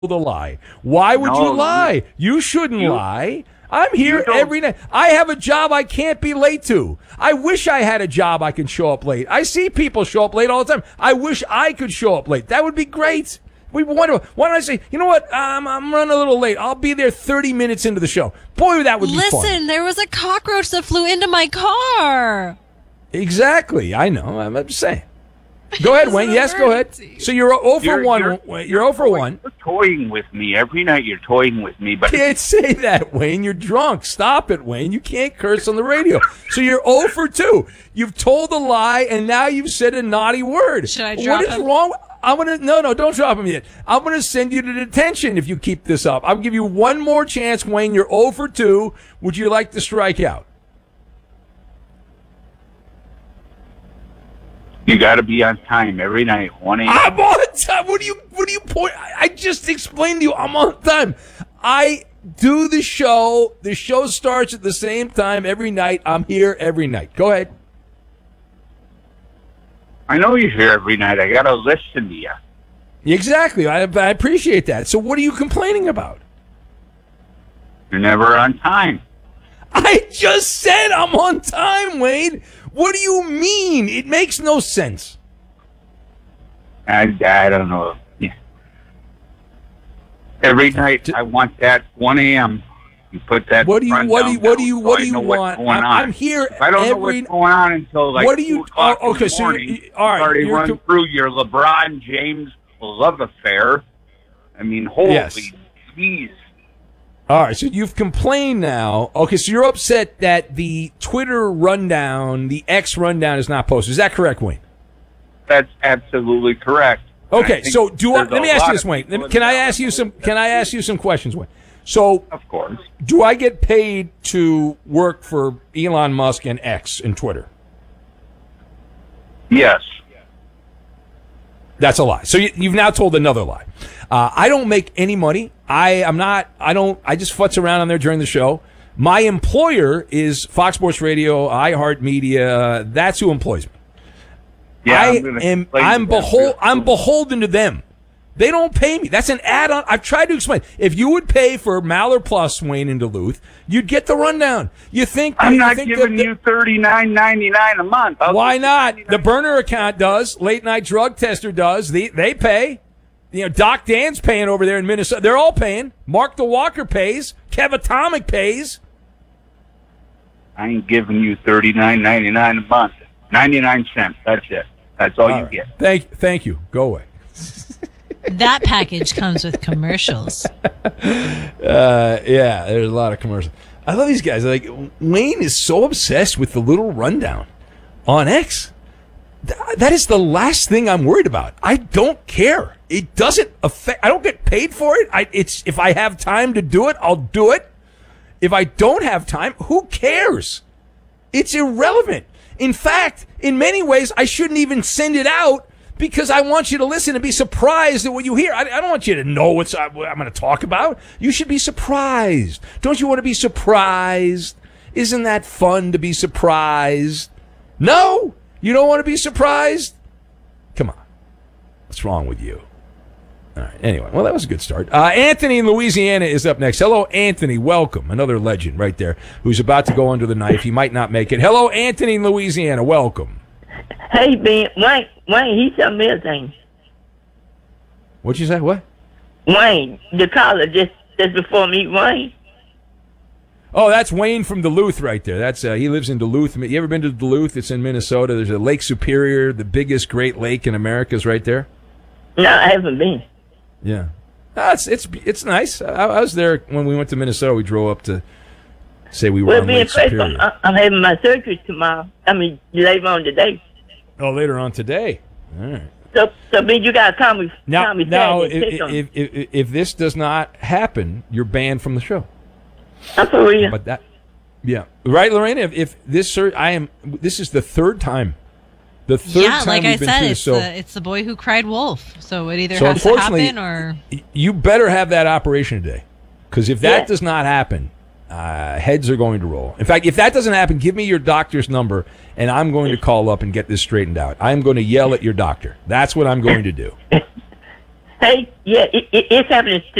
the lie. Why would you lie? You shouldn't lie. I'm here every night. I have a job I can't be late to. I wish I had a job I can show up late. I see people show up late all the time. I wish I could show up late. That would be great. Why don't I say, you know what? I'm running a little late. I'll be there 30 minutes into the show. Boy, that would be fun. Listen, there was a cockroach that flew into my car. Exactly. I know. I'm just saying. Go ahead, Wayne. Yes, go ahead. So you're 0 for 1. You're 0 for 1. You're toying with me. Every night you're toying with me. But can't say that, Wayne. You're drunk. Stop it, Wayne. You can't curse on the radio. So you're 0 for 2. You've told a lie, and now you've said a naughty word. Should I drop him? What is wrong? No, don't drop him yet. I'm going to send you to detention if you keep this up. I'll give you one more chance, Wayne. You're 0 for 2. Would you like to strike out? You got to be on time every night, 1 a.m. I'm on time. What do you point? I just explained to you I'm on time. I do the show. The show starts at the same time every night. I'm here every night. Go ahead. I know you're here every night. I got to listen to you. Exactly. I appreciate that. So what are you complaining about? You're never on time. I just said I'm on time, Wayne. What do you mean? It makes no sense. I don't know. Yeah. Every night I want that 1 a.m. You put that. What do you want? I'm here. If I don't know what's going on until like 2 o'clock in the morning. All right. Already run through your LeBron James love affair. I mean, holy jeez. All right, so you've complained now. Okay, so you're upset that the Twitter rundown, the X rundown, is not posted. Is that correct, Wayne? That's absolutely correct. Okay, so let me ask you this, Wayne. Can I ask you some questions, Wayne? So, of course, do I get paid to work for Elon Musk and X and Twitter? Yes. That's a lie. So you've now told another lie. I don't make any money. I just futz around on there during the show. My employer is Fox Sports Radio, iHeartMedia. That's who employs me. Yeah, I'm beholden to them. They don't pay me. That's an add-on. I've tried to explain. If you would pay for Maller Plus, Wayne, in Duluth, you'd get the rundown. I'm not giving you $39.99 a month. Why not? The burner account does. Late Night Drug Tester does. They pay. You know, Doc Dan's paying over there in Minnesota. They're all paying. Mark the Walker pays. Kev Atomic pays. I ain't giving you $39.99 a month. 99 cents. That's it. That's all you get. Thank you. Go away. That package comes with commercials. Yeah, there's a lot of commercials. I love these guys. Like, Wayne is so obsessed with the little rundown on X. That is the last thing I'm worried about. I don't care. It doesn't affect. I don't get paid for it. It's if I have time to do it, I'll do it. If I don't have time, who cares? It's irrelevant. In fact, in many ways, I shouldn't even send it out because I want you to listen and be surprised at what you hear. I don't want you to know what I'm going to talk about. You should be surprised. Don't you want to be surprised? Isn't that fun to be surprised? No, you don't want to be surprised? Come on. What's wrong with you? All right. Anyway, well, that was a good start. Anthony in Louisiana is up next. Hello, Anthony. Welcome. Another legend right there who's about to go under the knife. He might not make it. Hello, Anthony in Louisiana. Welcome. Hey, Ben. Wayne, he sent me a thing. What'd you say? What? Wayne, the caller just before me, Wayne. Oh, that's Wayne from Duluth right there. That's he lives in Duluth. You ever been to Duluth? It's in Minnesota. There's a Lake Superior, the biggest Great Lake in America is right there. No, I haven't been. Yeah. It's nice. I was there when we went to Minnesota. We drove up to say we were on Lake Superior. I'm having my surgery tomorrow. Later on today. Oh, later on today. All right. So Ben, you got to call me. Now, if this does not happen, you're banned from the show. I'm for real. But that, yeah, right, Lorena. If this, this is the third time. The third time like I said, it's the boy who cried wolf. So it either has to happen or you better have that operation today, because if that does not happen, heads are going to roll. In fact, if that doesn't happen, give me your doctor's number, and I'm going to call up and get this straightened out. I'm going to yell at your doctor. That's what I'm going to do. Hey, yeah, it's happening